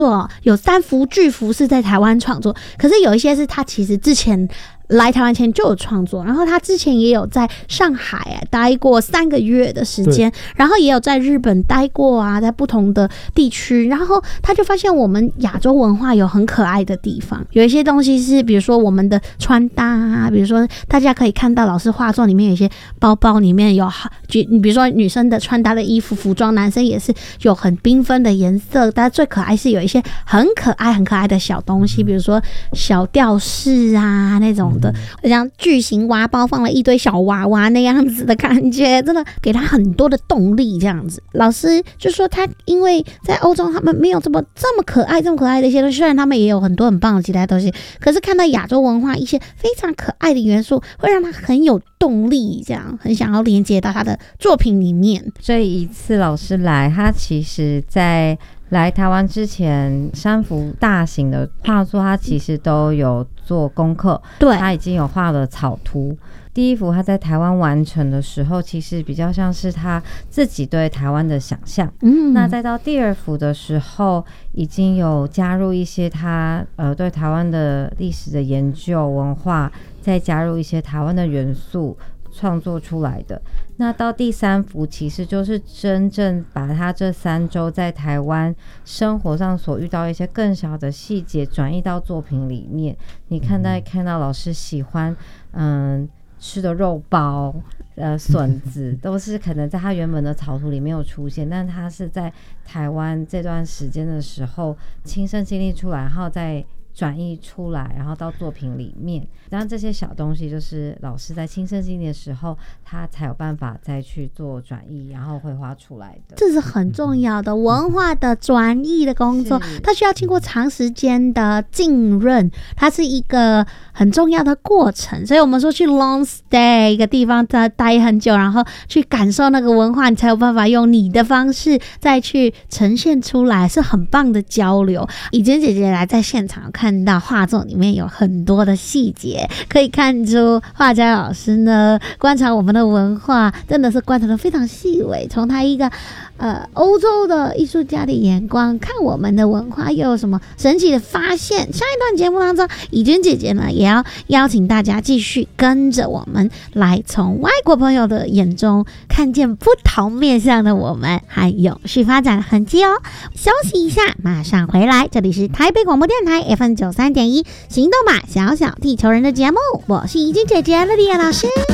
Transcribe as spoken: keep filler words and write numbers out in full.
有三幅巨幅是在台湾创作，可是有一些是他其实之前来台湾前就有创作，然后他之前也有在上海、啊、待过三个月的时间，然后也有在日本待过啊，在不同的地区，然后他就发现我们亚洲文化有很可爱的地方，有一些东西是比如说我们的穿搭啊，比如说大家可以看到老师画作里面有一些包包里面有，你比如说女生的穿搭的衣服服装，男生也是有很缤纷的颜色，但最可爱是有一些很可爱很可爱的小东西，比如说小吊饰啊那种的，像巨型娃包放了一堆小娃娃那样子的感觉，真的给他很多的动力这样子。老师就说他因为在欧洲他们没有这么这么可爱这么可爱的一些东西，虽然他们也有很多很棒的其他东西，可是看到亚洲文化一些非常可爱的元素会让他很有动力，这样很想要连接到他的作品里面。 所以一次老师来，他其实在来台湾之前，三幅大型的画作他其实都有做功课，对，他已经有画了草图。第一幅他在台湾完成的时候，其实比较像是他自己对台湾的想象。嗯，那再到第二幅的时候，已经有加入一些他呃对台湾的历史的研究文化，再加入一些台湾的元素创作出来的。那到第三幅其实就是真正把他这三周在台湾生活上所遇到一些更小的细节转移到作品里面。你看到看到老师喜欢嗯吃的肉包呃笋子都是可能在他原本的草图里没有出现，但他是在台湾这段时间的时候亲身经历出来，然后再转译出来，然后到作品里面。当然这些小东西就是老师在亲身经历的时候他才有办法再去做转译然后绘画出来的， 这是很重要的文化的转译的工作，它需要经过长时间的浸润，它是一个很重要的过程。所以我们说去 long stay 一个地方待很久，然后去感受那个文化，你才有办法用你的方式再去呈现出来，是很棒的交流。以前姐姐来在现场看到画作里面有很多的细节，可以看出画家老师呢观察我们的文化真的是观察得非常细微，从他一个呃欧洲的艺术家的眼光看我们的文化又有什么神奇的发现。下一段节目当中，怡君姐姐呢也要邀请大家继续跟着我们来从外国朋友的眼中看见不同面向的我们和永续发展的痕迹哦。休息一下马上回来，这里是台北广播电台 F M 九十三点一 行动吧小小地球人的节目，我是怡君姐姐乐迪亚老师。